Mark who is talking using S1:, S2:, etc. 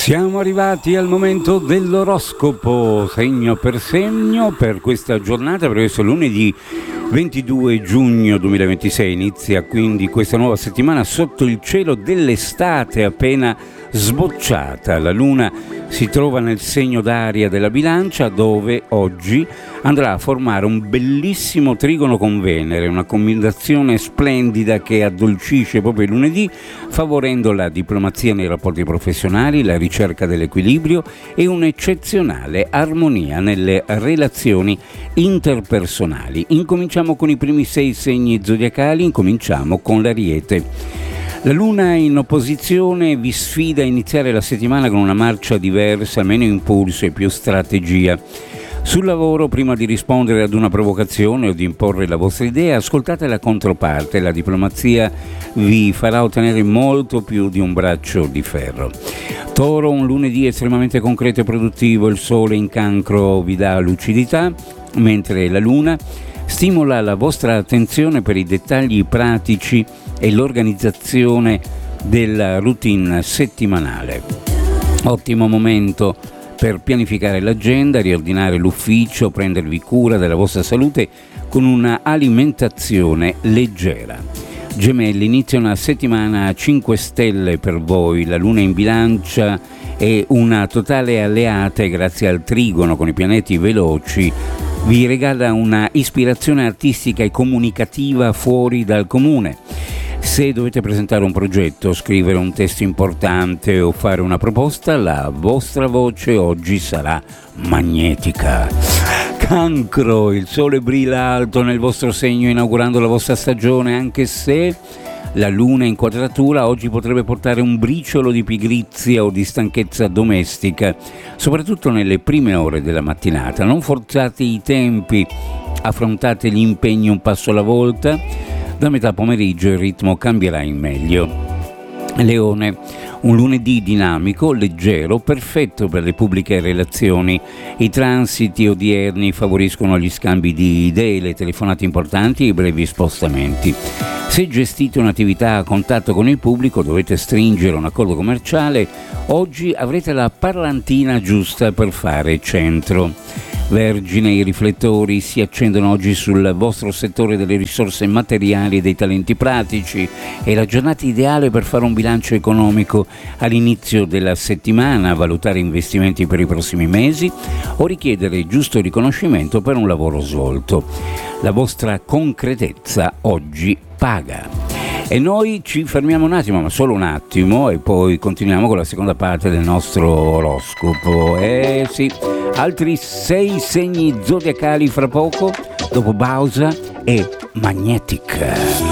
S1: Siamo arrivati al momento dell'oroscopo segno per segno per questa giornata, per questo lunedì 22 giugno 2026. Inizia quindi questa nuova settimana sotto il cielo dell'estate appena sbocciata. La luna si trova nel segno d'aria della Bilancia, dove oggi andrà a formare un bellissimo trigono con Venere, una combinazione splendida che addolcisce proprio il lunedì, favorendo la diplomazia nei rapporti professionali, la ricerca dell'equilibrio e un'eccezionale armonia nelle relazioni interpersonali. Incominciamo con i primi 6 segni zodiacali, incominciamo con l'Ariete. La Luna in opposizione vi sfida a iniziare la settimana con una marcia diversa, meno impulso e più strategia. Sul lavoro, prima di rispondere ad una provocazione o di imporre la vostra idea, ascoltate la controparte. La diplomazia vi farà ottenere molto più di un braccio di ferro. Toro, un lunedì estremamente concreto e produttivo. Il Sole in Cancro vi dà lucidità, mentre la Luna stimola la vostra attenzione per i dettagli pratici e l'organizzazione della routine settimanale. Ottimo momento per pianificare l'agenda, riordinare l'ufficio, prendervi cura della vostra salute con una alimentazione leggera. Gemelli, inizia una settimana a 5 stelle per voi. La Luna in Bilancia è una totale alleata e grazie al trigono con i pianeti veloci vi regala una ispirazione artistica e comunicativa fuori dal comune. Se dovete presentare un progetto, scrivere un testo importante o fare una proposta, la vostra voce oggi sarà magnetica. Cancro, il Sole brilla alto nel vostro segno inaugurando la vostra stagione, anche se la Luna in quadratura oggi potrebbe portare un briciolo di pigrizia o di stanchezza domestica, soprattutto nelle prime ore della mattinata. Non forzate i tempi, affrontate gli impegni un passo alla volta. Da metà pomeriggio il ritmo cambierà in meglio. Leone, un lunedì dinamico, leggero, perfetto per le pubbliche relazioni. I transiti odierni favoriscono gli scambi di idee, le telefonate importanti e i brevi spostamenti. Se gestite un'attività a contatto con il pubblico, dovete stringere un accordo commerciale, oggi avrete la parlantina giusta per fare centro. Vergine, i riflettori si accendono oggi sul vostro settore delle risorse materiali e dei talenti pratici. È la giornata ideale per fare un bilancio economico all'inizio della settimana, valutare investimenti per i prossimi mesi o richiedere il giusto riconoscimento per un lavoro svolto. La vostra concretezza oggi paga. E noi ci fermiamo un attimo, ma solo un attimo, e poi continuiamo con la seconda parte del nostro oroscopo. Sì, altri 6 segni zodiacali fra poco, dopo Bausa e Magnetic.